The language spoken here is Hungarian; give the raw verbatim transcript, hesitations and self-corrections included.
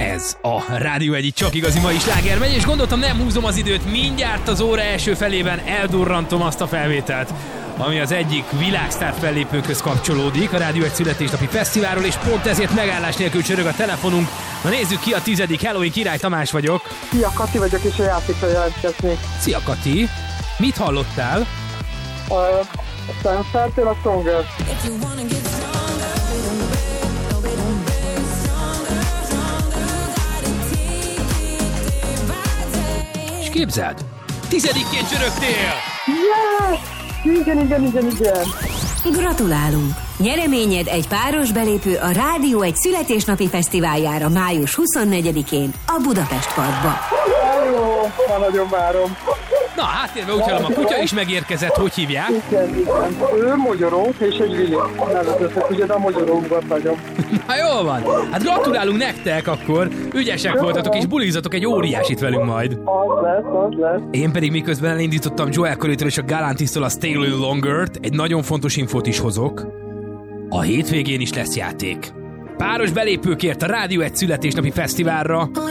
Ez a Rádió egy csak igazi mai sláger megy, és gondoltam, nem húzom az időt, mindjárt az óra első felében eldurrantom azt a felvételt, ami az egyik világsztár fellépőkhöz kapcsolódik, a Rádió egy születésnapi fesztiválról, és pont ezért megállás nélkül csörög a telefonunk. Na nézzük ki a tizedik. Hello, én Király Tamás vagyok. Szia, Kati vagyok, és a játékra jelentkezni. Szia, Kati. Mit hallottál? A Spencer-től a Stronger. És képzeld, tizedikként csörögtél! Yes! Igen, igen, igen, igen. Gratulálunk! Nyereményed egy páros belépő a Rádió egy születésnapi fesztiváljára május huszonnegyedikén a Budapest Parkba. Jó, már nagyon várom. Na, háttérben úgy hallom, a kutya is megérkezett, hogy hívják? Igen, igen. Ő mogyoró, és egy Vili. Nevezettek, ugye, de a mogyorókban vagyok. Na jól van, hát gratulálunk nektek akkor, ügyesek voltatok, és bulizatok egy óriásit velünk majd. Az lesz, az lesz. Én pedig miközben elindítottam Joel Corey-től és a Galantis-től a Stay a Little Longer-t, egy nagyon fontos infót is hozok. A hétvégén is lesz játék. Páros belépőkért a Rádió egy születésnapi fesztiválra